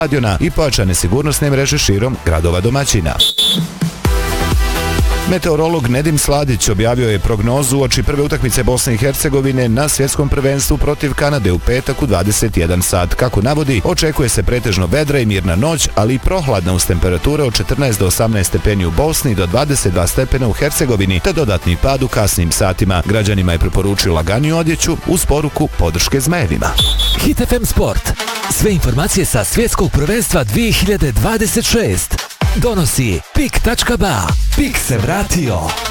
stadiona i pojačane sigurnosne mreže širom gradova domaćina. Meteorolog Nedim Sladić objavio je prognozu uoči prve utakmice Bosne i Hercegovine na svjetskom prvenstvu protiv Kanade u petak u 21 sat. Kako navodi, očekuje se pretežno vedra i mirna noć, ali i prohladna uz temperature od 14 do 18 stepeni u Bosni do 22 stepena u Hercegovini, te dodatni pad u kasnim satima. Građanima je preporučio laganiju odjeću uz poruku podrške Zmajevima. Hit FM Sport. Sve informacije sa svjetskog prvenstva 2026. Donosi PIK.ba. PIK se vratio.